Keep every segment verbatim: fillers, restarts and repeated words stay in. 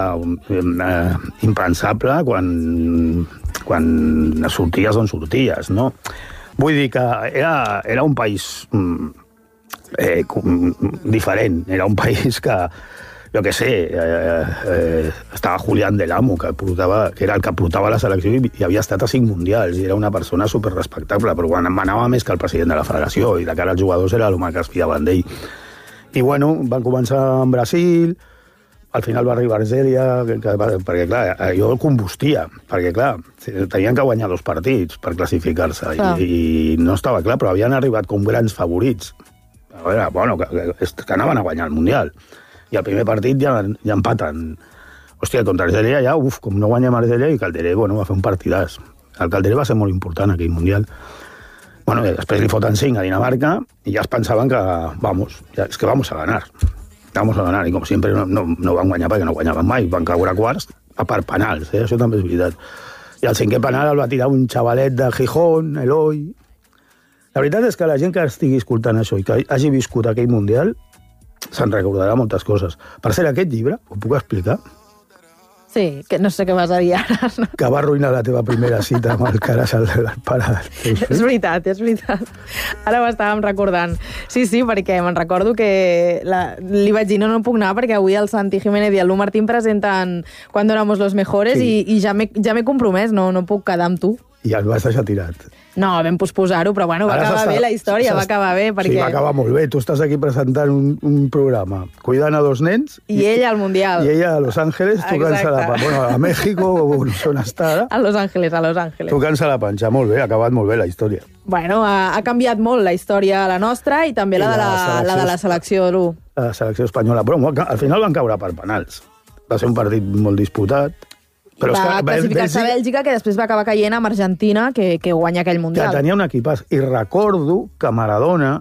eh, impensable quan, quan sorties on sorties, no? Vull dir que era, era un país eh, diferent, era un país que, jo què sé, eh, eh, estava Julián del Amo, que, portava, que era el que portava la selecció i, i havia estat a cinc mundials, i era una persona superrespectable, però quan manava més que el president de la federació, i de cara als jugadors era l'home que es fiaven d'ell. I bueno, van començar en Brasil, al final va arribar Argèlia, que, que, perquè clar, jo el combustia, perquè clar, tenien que guanyar dos partits per classificar-se, i, i no estava clar, però havien arribat com grans favorits. A veure, bueno, que, que, que anaven a guanyar el Mundial. I el primer partit ja, ja empaten. Hòstia, contra Argèlia ja, uf, com no guanyem Argèlia, i Calderé, bueno, va fer un partidàs. El Calderé va ser molt important, aquell Mundial. Bueno, després li foten cinc a Dinamarca, i ja es pensaven que, vamos, ja, és que vamos a ganar. Vamos a ganar, i com sempre no, no, no van guanyar perquè no guanyaven mai, van caure a quarts per penals, eh? Això també és veritat. I el cinquè penal el va tirar un xavalet de Gijón, Eloi. La veritat és que la gent que estigui escoltant això i que hagi viscut aquell Mundial se'n recordarà moltes coses. Per ser aquest llibre, ho puc explicar? Sí, que no sé què vas a dir ara. No? Que va arruïnar la teva primera cita amb el Caras al pare. És veritat, és veritat. Ara ho estàvem recordant. Sí, sí, perquè me'n recordo que la, li vaig dir no, no puc anar perquè avui el Santi Jiménez i el Lu Martín presenten Cuando éramos los mejores, sí. i, i ja m'he ja m'he compromès, no, no puc quedar amb tu. I el vas deixar tirat. No, vam posposar-ho, però bueno, va Ara acabar bé la història, va acabar bé. Perquè... Sí, va acabar molt bé. Tu estàs aquí presentant un, un programa, cuidant a dos nens... I, i ella al Mundial. I ella a Los Ángeles, tocant-se la panxa. Bueno, a México, on està ara. A Los Ángeles, a Los Ángeles. Tocant-se la panxa, molt bé, ha acabat molt bé la història. Bueno, ha, ha canviat molt la història, la nostra, i també I la, de la, la, la de la selecció de l'U. La selecció espanyola. Però al final van caure per penals. Va ser un partit molt disputat. Però va que, classificar-se a Bèlgica, que després va acabar caient amb Argentina, que, que guanya aquell Mundial. Que tenia un equipàs. I recordo que Maradona...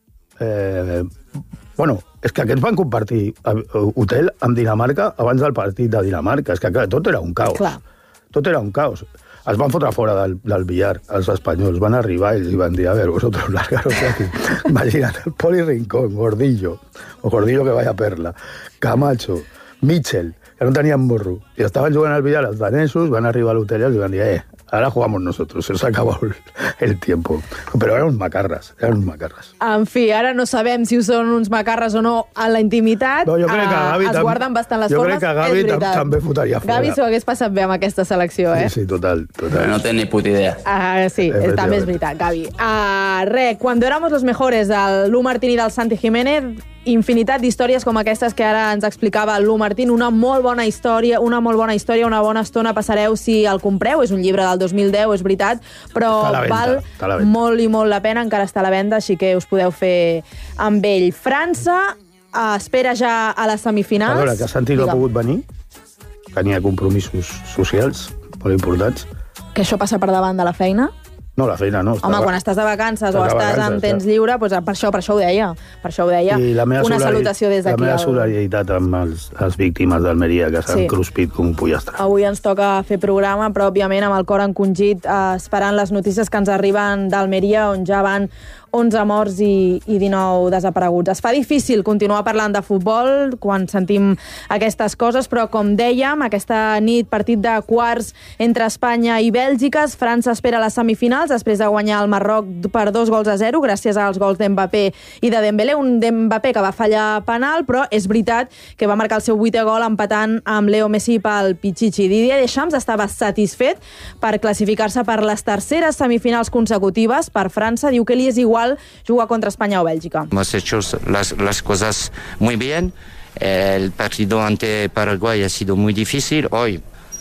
Eh, bueno, és que aquests van compartir hotel amb Dinamarca abans del partit de Dinamarca. És que clar, tot era un caos. Clar. Tot era un caos. Es van fotre fora del, del billar, els espanyols. Van arribar i van dir, a ver, vosotros largaros de aquí. Imagina't, el Poli Rincón, Gordillo, o Gordillo que vaya perla, Camacho, Mitchell, que no tenien morro, i estaven jugant al billar els danesos, van arribar a l'hotel i els van dir, eh, ara jugamos nosotros, se acabó el, el tiempo. Però eren uns macarres, eren uns macarres. En fi, ara no sabem si són uns macarres o no a la intimitat. No, jo crec que Gavi... Es guarden bastant les jo formes, crec que Gavi també fotaria fora. Gavi s'ho hagués passat bé amb aquesta selecció, eh? Sí, sí, total. total. No té ni puta idea. Uh, sí, també és veritat, Gavi. Uh, re, Cuando éramos los mejores del Lu Martín i del Santi Jiménez, infinitat d'històries com aquestes que ara ens explicava el Lu Martín, una molt bona història, una molt bona història, una bona estona passareu si el compreu, és un llibre del dos mil deu, és veritat, però val molt i molt la pena, encara està a la venda, així que us podeu fer amb ell. França uh, espera ja a les semifinals. A veure, que Santi no ha pogut venir, tenia compromisos socials molt importants. Que això passa per davant de la feina? No, la feina no. Home, quan estàs de vacances o estàs en temps lliure, doncs per això, per això ho deia. Per això ho deia. Una salutació des d'aquí. La meva solidaritat amb els, les víctimes d'Almeria, que s'han sí. cruspit com un pollastre. Avui ens toca fer programa, però òbviament amb el cor encongit, eh, esperant les notícies que ens arriben d'Almeria, on ja van onze morts i, i dinou desapareguts. Es fa difícil continuar parlant de futbol quan sentim aquestes coses, però com dèiem, aquesta nit partit de quarts entre Espanya i Bèlgica, França espera les semifinals després de guanyar el Marroc per dos gols a zero, gràcies als gols d'Mbappé i de Dembélé, un Dembélé que va fallar penal, però és veritat que va marcar el seu vuitè gol empatant amb Leo Messi pel Pichichi. Didier Deschamps estava satisfet per classificar-se per les terceres semifinals consecutives per França, diu que li és igual jugar contra España o Bélgica. Hemos hecho las, las cosas muy bien. El partido ante Paraguay ha sido muy difícil. Hoy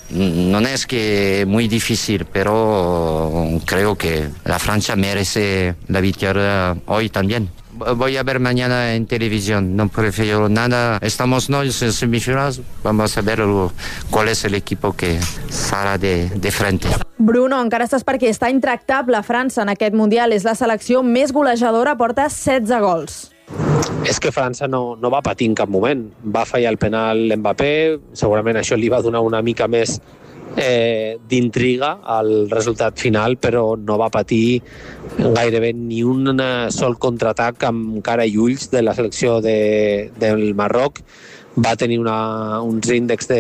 no es que muy difícil, pero creo que la Francia merece la victoria hoy también. Voy a ver mañana en televisión, no prefiero nada. Estamos no en semifinales, vamos a ver cuál es el equipo que farà de, de frente. Bruno, encara estàs perquè està intractable França en aquest Mundial. És la selecció més golejadora, porta setze gols. És que França no, no va patir en cap moment. Va fallar el penal Mbappé, segurament això li va donar una mica més eh, d'intriga al resultat final, però no va patir gairebé ni un sol contraatac amb cara i ulls de la selecció de, del Marroc. Va tenir una, uns índexs de